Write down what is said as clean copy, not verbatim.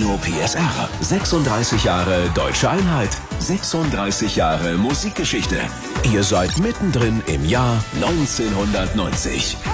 Radio PSR. 36 Jahre Deutsche Einheit. 36 Jahre Musikgeschichte. Ihr seid mittendrin im Jahr 1990.